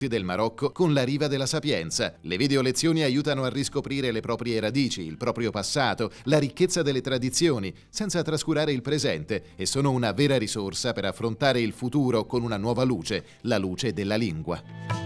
del Marocco con la riva della sapienza. Le video lezioni aiutano a riscoprire le proprie radici, il proprio passato, la ricchezza delle tradizioni, senza trascurare il presente, e sono una vera risorsa per affrontare il futuro con una nuova luce, la luce della lingua.